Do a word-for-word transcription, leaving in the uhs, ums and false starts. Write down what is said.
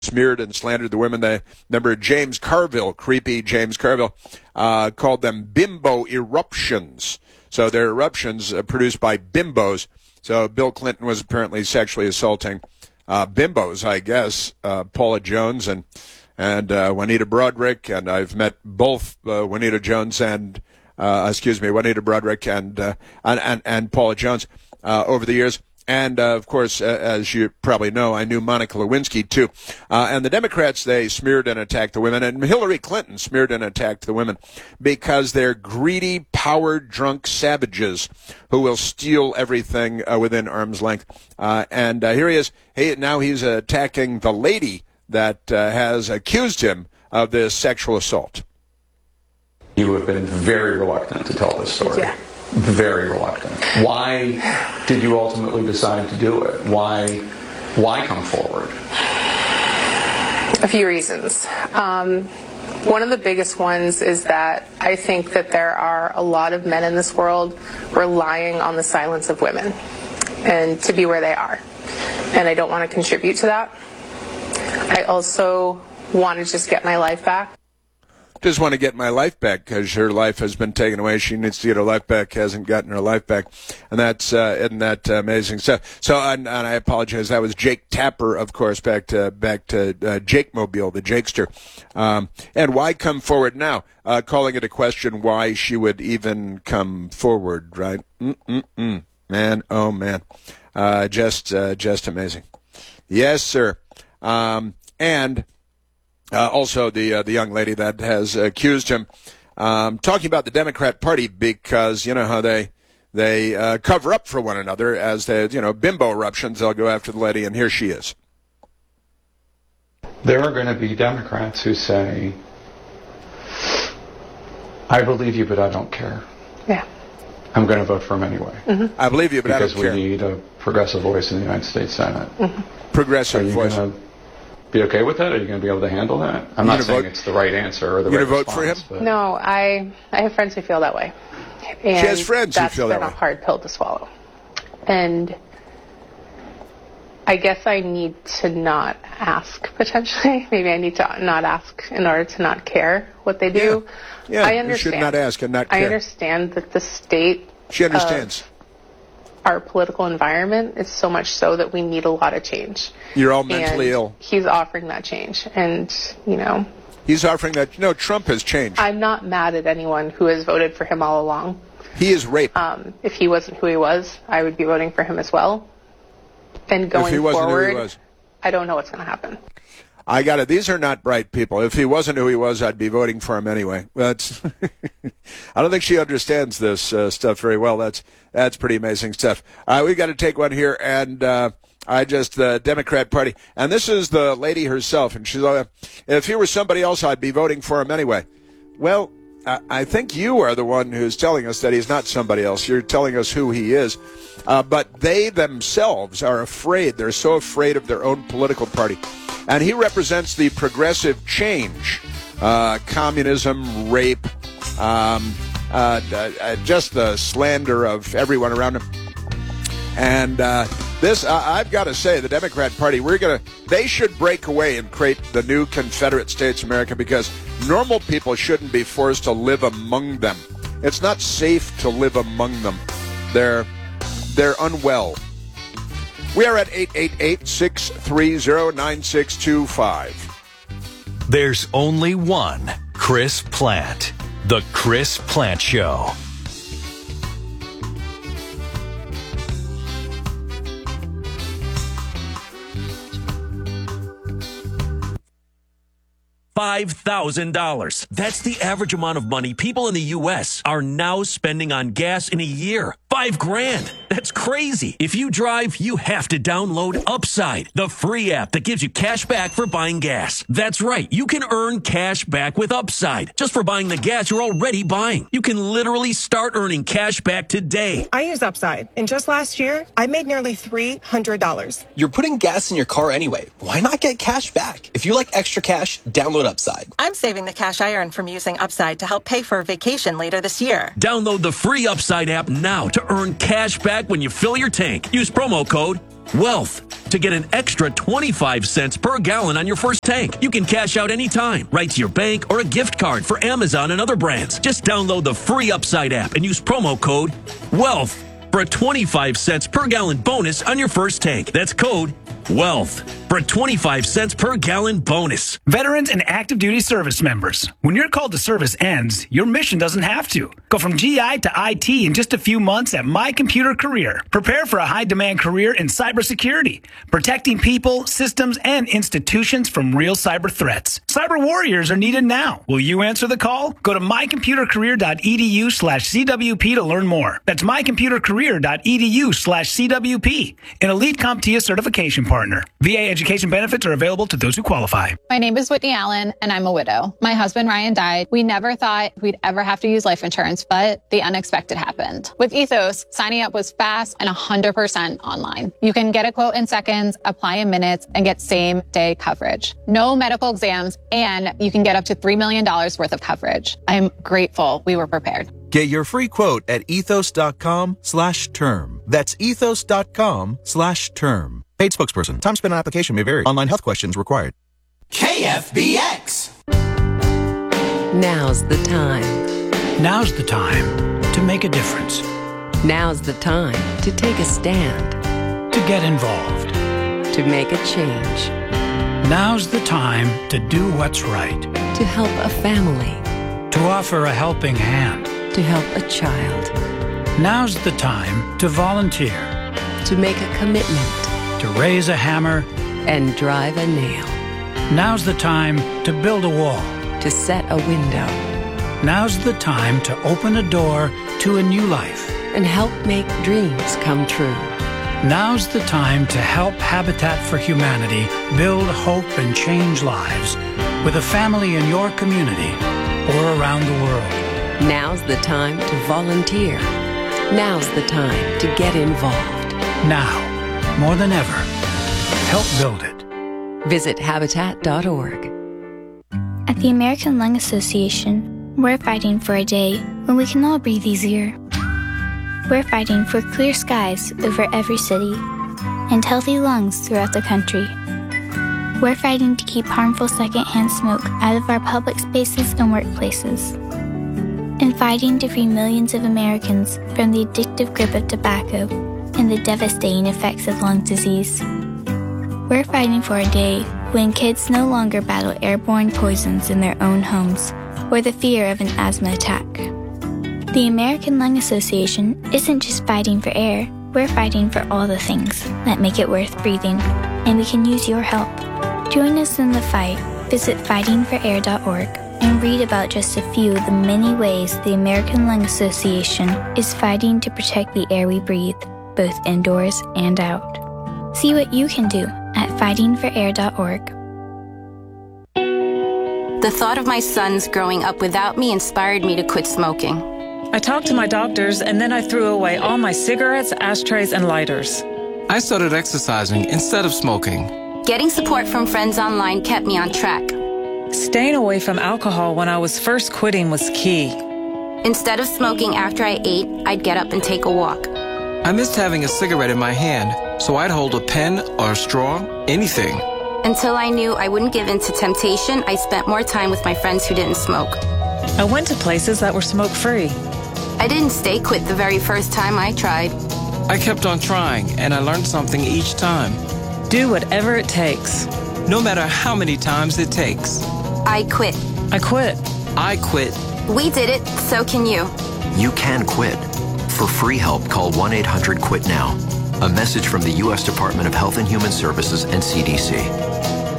smeared and slandered the women. They remember James Carville, creepy James Carville, uh, called them bimbo eruptions. So they're eruptions uh, produced by bimbos. So Bill Clinton was apparently sexually assaulting uh, bimbos, I guess, uh, Paula Jones and and uh, Juanita Broaddrick, and I've met both uh, Juanita Jones and uh, excuse me, Juanita Broaddrick and uh, and, and and Paula Jones uh, over the years. And, uh, of course, uh, as you probably know, I knew Monica Lewinsky, too. Uh, and the Democrats, they smeared and attacked the women. And Hillary Clinton smeared and attacked the women because they're greedy, power-drunk savages who will steal everything uh, within arm's length. Uh, and uh, here he is. He, now he's attacking the lady that uh, has accused him of this sexual assault. You have been very reluctant to tell this story. Yeah. Very reluctant. Why did you ultimately decide to do it? Why, why come forward? A few reasons. Um, one of the biggest ones is that I think that there are a lot of men in this world relying on the silence of women and to be where they are. And I don't want to contribute to that. I also want to just get my life back. Just want to get my life back because her life has been taken away. She needs to get her life back, hasn't gotten her life back. And that's, uh, isn't that amazing stuff? So, and, and I apologize. That was Jake Tapper, of course, back to, back to, uh, Jake Mobile, the Jakester. Um, and why come forward now? Uh, calling it a question why she would even come forward, right? Mm-mm-mm. Man, oh man. Uh, just, uh, just amazing. Yes, sir. Um, and, Uh, also, the uh, the young lady that has accused him, um, talking about the Democrat Party because you know how they they uh, cover up for one another as they you know bimbo eruptions. They'll go after the lady, and here she is. There are going to be Democrats who say, "I believe you, but I don't care." Yeah. I'm going to vote for him anyway. Mm-hmm. I believe you, but because I don't care. Because we need a progressive voice in the United States Senate. Mm-hmm. Progressive are you voice. Gonna be okay with that? Are you going to be able to handle that? I'm not saying it's the right answer or the right response. You going to vote for him? No, I I have friends who feel that way. And she has friends who feel that way. That's been a hard pill to swallow. And I guess I need to not ask, potentially. Maybe I need to not ask in order to not care what they do. Yeah, yeah I understand. You should not ask and not care. I understand that the state She understands. Our political environment is so much so that we need a lot of change. You're all mentally and ill. He's offering that change. And, you know. He's offering that. No, Trump has changed. I'm not mad at anyone who has voted for him all along. He is raped. Um, if he wasn't who he was, I would be voting for him as well. And going if he wasn't forward, who he was. I don't know what's going to happen. I got it. These are not bright people. If he wasn't who he was, I'd be voting for him anyway. That's. I don't think she understands this uh, stuff very well. That's that's pretty amazing stuff. Uh, we've got to take one here, and uh, I just the Democrat Party, and this is the lady herself, and she's like, if he were somebody else, I'd be voting for him anyway. Well, I, I think you are the one who's telling us that he's not somebody else. You're telling us who he is. Uh, but they themselves are afraid. They're so afraid of their own political party. And he represents the progressive change, uh, communism, rape, um, uh, uh, just the slander of everyone around him. And uh, this, uh, I've got to say, the Democrat Party, we're going to, they should break away and create the new Confederate States of America because normal people shouldn't be forced to live among them. It's not safe to live among them. They're, they're unwell. We are at eight eight eight, six three zero, nine six two five. There's only one Chris Plante. The Chris Plante Show. five thousand dollars. That's the average amount of money people in the U S are now spending on gas in a year. Five grand. That's crazy. If you drive, you have to download Upside, the free app that gives you cash back for buying gas. That's right. You can earn cash back with Upside just for buying the gas you're already buying. You can literally start earning cash back today. I use Upside, and just last year, I made nearly three hundred dollars. You're putting gas in your car anyway. Why not get cash back? If you like extra cash, download Upside. I'm saving the cash I earn from using Upside to help pay for a vacation later this year. Download the free Upside app now to earn cash back when you fill your tank. Use promo code Wealth, to get an extra twenty-five cents per gallon on your first tank. You can cash out anytime, right to your bank or a gift card for Amazon and other brands. Just download the free Upside app and use promo code WEALTH for a twenty-five cents per gallon bonus on your first tank. That's code WEALTH for a twenty-five cents per gallon bonus. Veterans and active duty service members, when your call to service ends, your mission doesn't have to. Go from G I to I T in just a few months at My Computer Career. Prepare for a high-demand career in cybersecurity, protecting people, systems, and institutions from real cyber threats. Cyber warriors are needed now. Will you answer the call? Go to mycomputercareer.edu slash CWP to learn more. That's mycomputercareer.edu slash CWP, an Elite CompTIA certification partner. V A education benefits are available to those who qualify. My name is Whitney Allen, and I'm a widow. My husband, Ryan, died. We never thought we'd ever have to use life insurance, but the unexpected happened. With Ethos, signing up was fast and one hundred percent online. You can get a quote in seconds, apply in minutes, and get same-day coverage. No medical exams, and you can get up to three million dollars worth of coverage. I'm grateful we were prepared. Get your free quote at ethos.com slash term. That's ethos.com slash term. Paid spokesperson. Time spent on application may vary. Online health questions required. K F B X. Now's the time. Now's the time to make a difference. Now's the time to take a stand. To get involved. To make a change. Now's the time to do what's right. To help a family. To offer a helping hand. To help a child. Now's the time to volunteer. To make a commitment. To raise a hammer. And drive a nail. Now's the time to build a wall. To set a window. Now's the time to open a door to a new life. And help make dreams come true. Now's the time to help Habitat for Humanity build hope and change lives with a family in your community or around the world. Now's the time to volunteer. Now's the time to get involved. Now, more than ever, help build it. Visit habitat dot org. At the American Lung Association, we're fighting for a day when we can all breathe easier. We're fighting for clear skies over every city and healthy lungs throughout the country. We're fighting to keep harmful secondhand smoke out of our public spaces and workplaces. And fighting to free millions of Americans from the addictive grip of tobacco and the devastating effects of lung disease. We're fighting for a day when kids no longer battle airborne poisons in their own homes or the fear of an asthma attack. The American Lung Association isn't just fighting for air, we're fighting for all the things that make it worth breathing, and we can use your help. Join us in the fight. Visit fighting for air dot org and read about just a few of the many ways the American Lung Association is fighting to protect the air we breathe, both indoors and out. See what you can do at fighting for air dot org. The thought of my sons growing up without me inspired me to quit smoking. I talked to my doctors, and then I threw away all my cigarettes, ashtrays, and lighters. I started exercising instead of smoking. Getting support from friends online kept me on track. Staying away from alcohol when I was first quitting was key. Instead of smoking after I ate, I'd get up and take a walk. I missed having a cigarette in my hand, so I'd hold a pen or a straw, anything. Until I knew I wouldn't give in to temptation, I spent more time with my friends who didn't smoke. I went to places that were smoke-free. I didn't stay quit the very first time I tried. I kept on trying, and I learned something each time. Do whatever it takes. No matter how many times it takes. I quit. I quit. I quit. We did it, so can you. You can quit. For free help, call one eight hundred quit now. A message from the U S Department of Health and Human Services and C D C.